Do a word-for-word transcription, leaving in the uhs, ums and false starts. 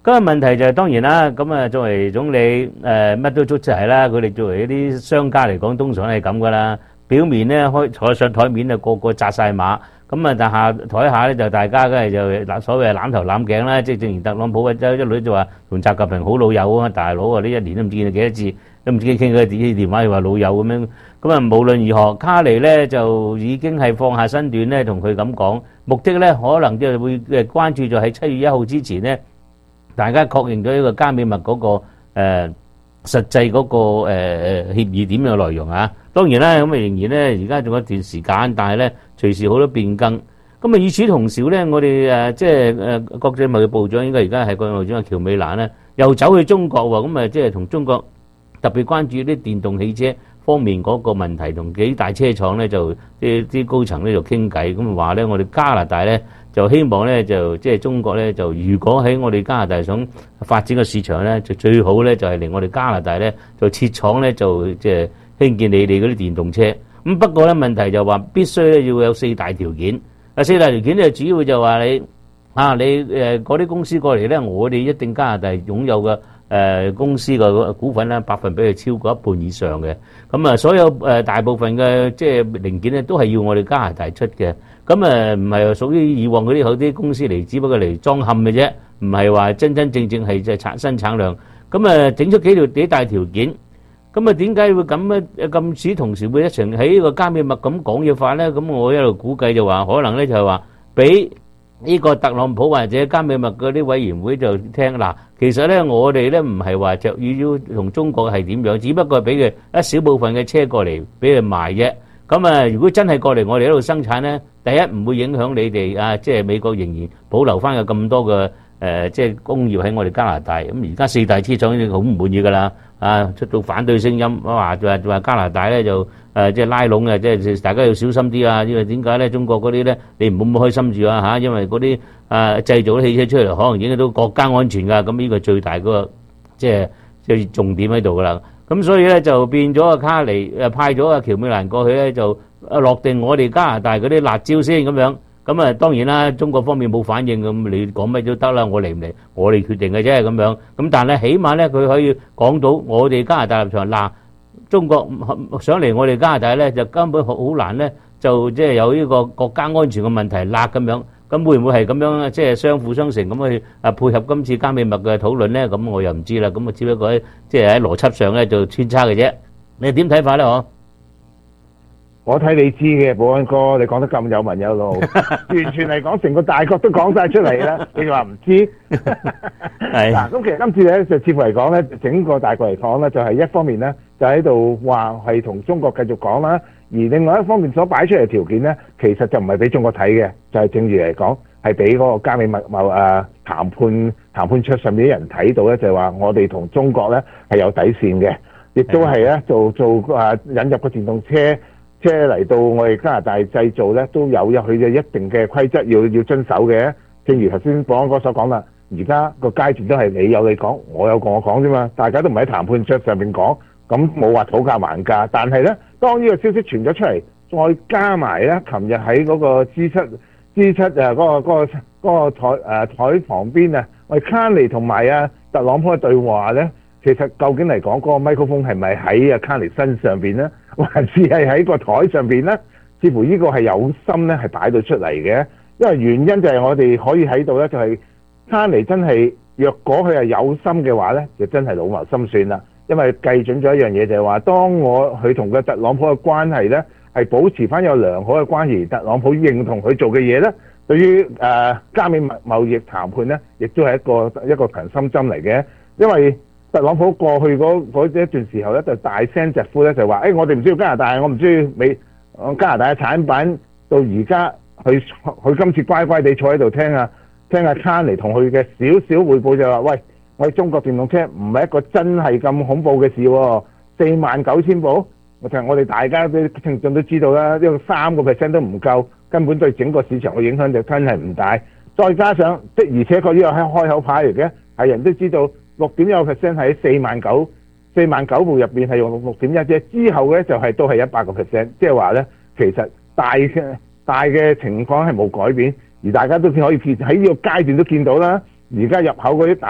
咁啊問題就係當然啦，咁啊作為總理誒乜都捉齊啦，佢哋作為一啲商家嚟講，通常係咁噶啦。表面咧開坐上台面啊，個個紮曬馬，咁啊但下台下咧就大家梗係就嗱所謂攬頭攬頸啦，即係正如特朗普啊，一女就話同習近平好老友啊，大佬啊呢一年都唔知見佢幾多次，都唔知傾佢啲電話又話老友咁樣。咁啊無論如何，卡尼咧就已經係放下身段咧，同佢咁講，目的咧可能就會誒關注咗喺七月一號之前咧。大家確認咗呢個加美密嗰個誒實際嗰個誒誒協議點樣內容啊？當然啦，咁啊仍然咧，而家仲有一段時間，但係咧隨時好多變更。咁啊，與此同時咧，我哋誒即係誒國際貿易部長應該而家係國際貿易長喬美蘭咧，又走去中國喎。咁啊，即係同中國特別關注啲電動汽車方面嗰個問題，同幾大車廠咧就啲啲高層咧就傾偈，咁話咧我哋加拿大咧。就希望咧，就即係中國咧，就如果喺我哋加拿大想發展個市場咧，就最好咧就係嚟我哋加拿大咧就設廠咧，就即係興建你哋嗰啲電動車。咁不過咧問題就話必須咧要有四大條件。啊四大條件咧主要就話你啊你誒嗰啲公司過嚟咧，我哋一定加拿大擁有嘅誒公司嘅股份咧百分比係超過一半以上嘅。咁啊所有誒大部分嘅即係零件咧都係要我哋加拿大出嘅。咁誒唔係屬於以往嗰啲好啲公司嚟，只不過嚟裝嵌嘅啫，唔係話真真正正係即係產生產量。咁誒整出幾條幾大條件，咁啊點解會咁咧？咁此同時會一齊喺呢個加美密咁講嘢法咧？咁我一路估計就話可能咧就係話俾呢個特朗普或者加美密嗰啲委員會就聽嗱，其實咧我哋咧唔係話着意要同中國係點樣，只不過俾佢一小部分嘅車過嚟俾佢賣啫。咁啊，如果真係過嚟我哋喺度生產咧，第一唔會影響你哋啊，即係美國仍然保留翻有咁多嘅誒，即係工業喺我哋加拿大。咁而家四大車廠已經好唔滿意㗎啦，啊出到反對聲音，話話話加拿大咧就誒即係拉攏啊，即係大家要小心啲啊，因為點解咧？中國嗰啲咧你唔好咁開心住啊嚇，因為嗰啲啊製造啲汽車出嚟可能影響到國家安全㗎，咁呢個最大嗰個即係即係重點喺度㗎啦。咁所以咧就變咗阿卡尼誒派咗阿喬美蘭過去咧，就落定我哋加拿大嗰啲辣椒先咁樣。咁啊當然啦，中國方面冇反應，咁你講乜都得啦，我嚟唔嚟我哋決定嘅啫咁樣。咁但係咧起碼咧佢可以講到我哋加拿大立場嗱，中國想嚟我哋加拿大咧就根本好難咧，就即係有呢個國家安全嘅問題辣咁樣。咁會唔會係咁樣即係相輔相成咁去啊配合今次加美密嘅討論咧？咁我又唔知啦。咁啊，只不過喺即係喺邏輯上咧就穿插嘅啫。你點睇法咧？我我睇你知嘅，保安哥，你講得咁有文有路，完全係講成個大國都講晒出嚟啦。你話唔知？係嗱，咁其實今次咧就似乎嚟講咧，整個大國嚟講咧，就係一方面咧就喺度話係同中國繼續講啦。而另外一方面所擺出嚟嘅條件咧，其實就唔係俾中國睇嘅，就係、是、正如嚟講，係俾嗰個加美密貿誒談判談判桌上面啲人睇到咧，就係、是、話我哋同中國咧係有底線嘅，亦都係咧做做誒引入個電動車車嚟到我哋加拿大製造咧，都有有佢嘅一定嘅規則要要遵守嘅。正如頭先保安哥所講啦，而家個階段都係你有你講，我有個我講啫嘛，大家都唔喺談判桌上面講。咁冇話討價還價，但係咧，當呢個消息傳咗出嚟，再加埋咧，琴日喺嗰個 G 七 G 七啊嗰個嗰個嗰個台誒台旁邊啊，喂卡尼同埋啊特朗普嘅對話咧，其實究竟嚟講嗰個麥克風係咪喺啊卡尼身上邊咧，還是係喺個台上邊咧？似乎呢個係有心咧，係擺到出嚟嘅，因為原因就係我哋可以喺度咧，就係卡尼真係若果佢係有心嘅話咧，就真係老謀深算啦。因為計準咗一樣嘢，就係話，當我佢同個特朗普嘅關係咧，係保持翻有良好嘅關係，特朗普認同佢做嘅嘢咧，對於誒加美貿易談判咧，亦都係一個一個強心針嚟嘅。因為特朗普過去嗰嗰一段時候咧，就大聲疾呼咧，就話：誒我哋唔需要加拿大，我唔需要美加拿大嘅產品。到而家佢佢今次乖乖地坐喺度聽啊聽阿卡尼同佢嘅少少彙報，就話：喂！我哋中國電動車唔係一個真係咁恐怖嘅事喎，四萬九千部，我就我哋大家啲聽眾都知道啦，呢個三個 percent 都唔夠，根本對整個市場嘅影響就真係唔大。再加上的而且確呢個係開口牌嚟嘅，係人都知道六點一個 percent 喺四萬九四萬九部入邊係用六點一啫，之後咧就係、是、都係一百個 percent，即係話咧其實大嘅大嘅情況係冇改變，而大家都可以喺呢個階段都見到啦，而家入口嗰啲大